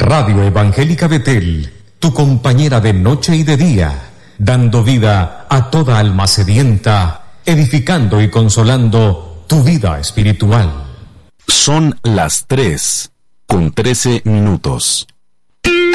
Radio Evangélica Betel, tu compañera de noche y de día, dando vida a toda alma sedienta, edificando y consolando tu vida espiritual. Son las 3:13.